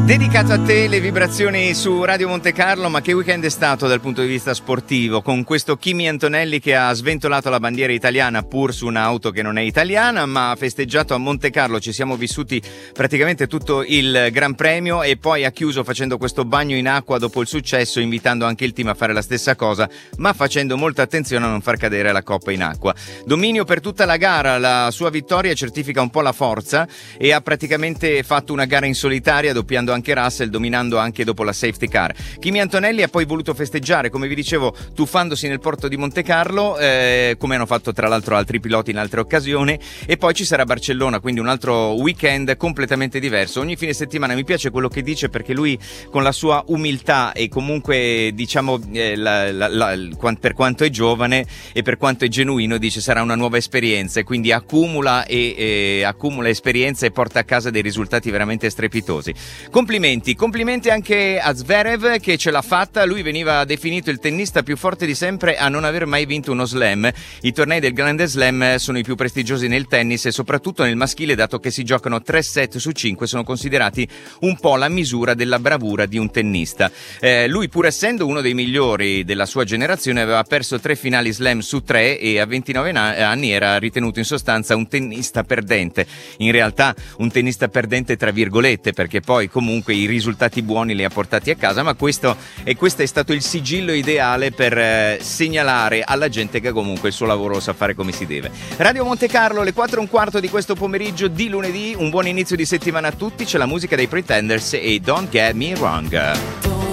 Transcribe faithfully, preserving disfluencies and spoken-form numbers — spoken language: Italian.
Dedicato a te le vibrazioni su Radio Monte Carlo. Ma che weekend è stato dal punto di vista sportivo, con questo Kimi Antonelli che ha sventolato la bandiera italiana pur su un'auto che non è italiana, ma ha festeggiato a Monte Carlo. Ci siamo vissuti praticamente tutto il Gran Premio e poi ha chiuso facendo questo bagno in acqua dopo il successo, invitando anche il team a fare la stessa cosa, ma facendo molta attenzione a non far cadere la coppa in acqua. Dominio per tutta la gara, la sua vittoria certifica un po' la forza e ha praticamente fatto una gara in solitaria, doppiando anche Russell, dominando anche dopo la safety car. Kimi Antonelli ha poi voluto festeggiare, come vi dicevo, tuffandosi nel porto di Monte Carlo, eh, come hanno fatto tra l'altro altri piloti in altre occasioni, e poi ci sarà Barcellona, quindi un altro weekend completamente diverso. Ogni fine settimana mi piace quello che dice, perché lui, con la sua umiltà e comunque diciamo eh, la, la, la, per quanto è giovane e per quanto è genuino, dice sarà una nuova esperienza, e quindi accumula e eh, accumula esperienza e porta a casa dei risultati veramente strepitosi. Complimenti, complimenti anche a Zverev, che ce l'ha fatta. Lui veniva definito il tennista più forte di sempre a non aver mai vinto uno slam. I tornei del Grande Slam sono i più prestigiosi nel tennis e soprattutto nel maschile, dato che si giocano tre set su cinque, sono considerati un po' la misura della bravura di un tennista. Eh, lui, pur essendo uno dei migliori della sua generazione, aveva perso tre finali slam su tre e a ventinove anni era ritenuto in sostanza un tennista perdente. In realtà un tennista perdente tra virgolette, perché poi comunque i risultati buoni li ha portati a casa, ma questo e questo è stato il sigillo ideale per eh, segnalare alla gente che comunque il suo lavoro lo sa fare come si deve. Radio Monte Carlo, le quattro e un quarto di questo pomeriggio di lunedì. Un buon inizio di settimana a tutti. C'è la musica dei Pretenders e Don't Get Me Wrong.